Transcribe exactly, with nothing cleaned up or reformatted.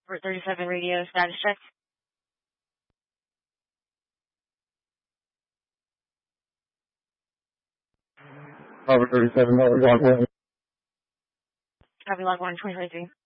For thirty-seven radio status check. Over thirty-seven, log one. Copy log one, twenty twenty-three.